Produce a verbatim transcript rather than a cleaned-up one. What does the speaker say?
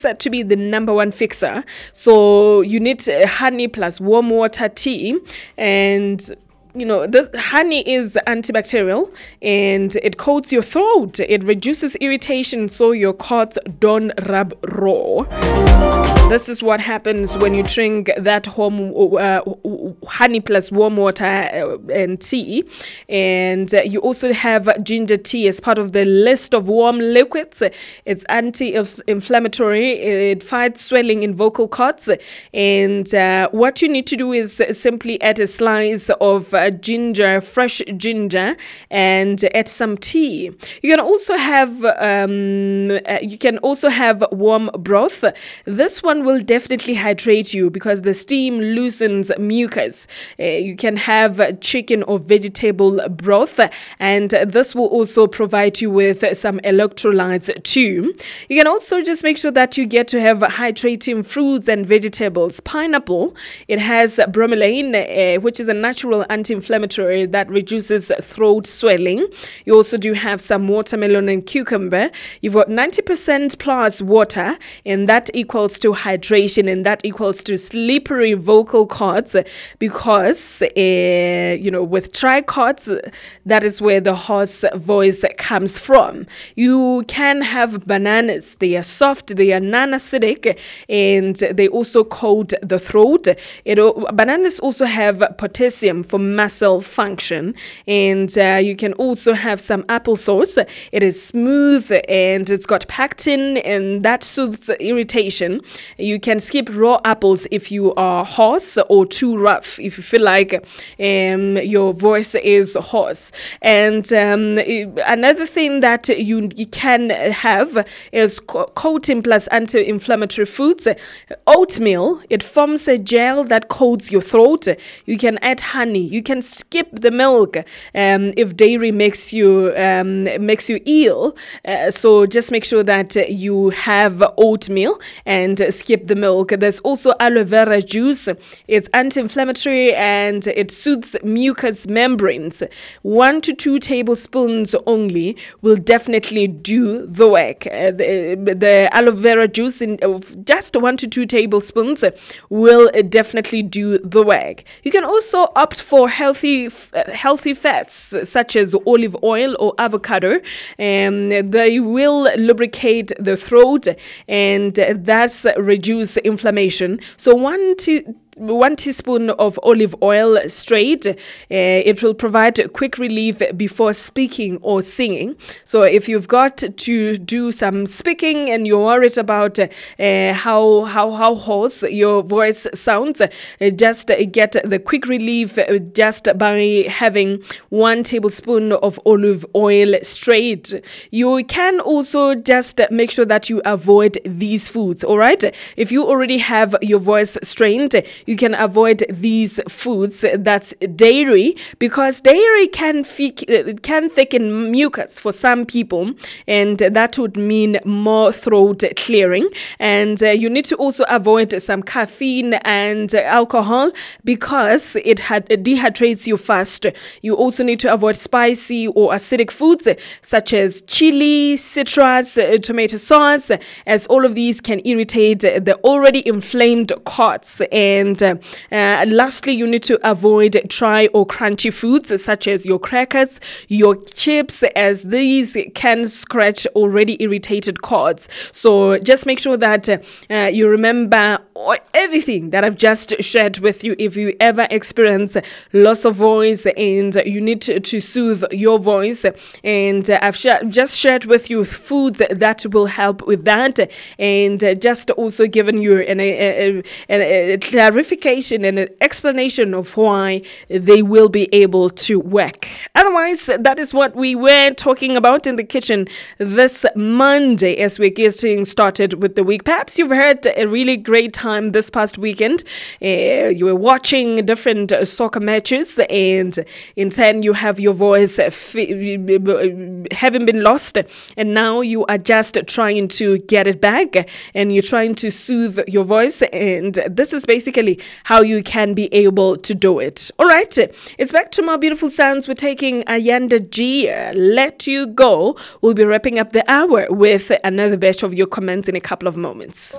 said to be the number one fixer. So you need uh, honey plus warm water, tea, and you know, this honey is antibacterial and it coats your throat. It reduces irritation so your cords don't rub raw. This is what happens when you drink that home uh, honey plus warm water uh, and tea. And uh, you also have ginger tea as part of the list of warm liquids. It's anti-inflammatory. It fights swelling in vocal cords. And uh, what you need to do is simply add a slice of uh, ginger, fresh ginger, and add some tea. You can also have um, uh, you can also have warm broth. This one will definitely hydrate you because the steam loosens mucus. Uh, you can have chicken or vegetable broth, and this will also provide you with some electrolytes too. You can also just make sure that you get to have hydrating fruits and vegetables. Pineapple, it has bromelain, uh, which is a natural anti-inflammatory that reduces throat swelling. You also do have some watermelon and cucumber. You've got ninety percent plus water, and that equals to hydration, and that equals to slippery vocal cords, because uh, you know, with dry cords, that is where the hoarse voice comes from. You can have bananas. They are soft, they are non-acidic, and they also coat the throat. It, bananas also have potassium for muscle function, and uh, you can also have some applesauce. It is smooth and it's got pectin, and that soothes irritation. You can skip raw apples if you are hoarse, or too rough if you feel like um, your voice is hoarse. And um, another thing that you, you can have is co- coating plus anti-inflammatory foods. Oatmeal, it forms a gel that coats your throat. You can add honey. You can skip the milk um, if dairy makes you um, makes you ill. Uh, so just make sure that you have oatmeal and skip the milk. There's also aloe vera juice. It's anti-inflammatory and it soothes mucous membranes. One to two tablespoons only will definitely do the work. Uh, the, the aloe vera juice in uh, just one to two tablespoons will uh, definitely do the work. You can also opt for healthy f- uh, healthy fats such as olive oil or avocado. Um, they will lubricate the throat and uh, thus reduce inflammation. So one to One teaspoon of olive oil straight. Uh, it will provide quick relief before speaking or singing. So if you've got to do some speaking and you're worried about uh, how how how hoarse your voice sounds, uh, just uh, get the quick relief uh, just by having one tablespoon of olive oil straight. You can also just make sure that you avoid these foods. All right. If you already have your voice strained, you can avoid these foods. That's dairy, because dairy can fi- can thicken mucus for some people, and that would mean more throat clearing. And uh, you need to also avoid some caffeine and alcohol because it had, it dehydrates you fast. You also need to avoid spicy or acidic foods such as chili, citrus, uh, tomato sauce, as all of these can irritate the already inflamed cords. And uh, uh, lastly, you need to avoid dry or crunchy foods such as your crackers, your chips, as these can scratch already irritated cords. So just make sure that uh, you remember everything that I've just shared with you. If you ever experience loss of voice and you need to, to soothe your voice, and uh, I've sh- just shared with you foods that will help with that, and uh, just also given you an, a, a, a clarification and an explanation of why they will be able to work. Otherwise, that is what we were talking about in the kitchen this Monday as we're getting started with the week. Perhaps you've had a really great time this past weekend. Uh, you were watching different uh, soccer matches, and in turn you have your voice f- having been lost, and now you are just trying to get it back, and you're trying to soothe your voice, and this is basically how you can be able to do it. All right, it's back to more beautiful sounds. We're taking Ayanda G, Let You Go. We'll be wrapping up the hour with another batch of your comments in a couple of moments.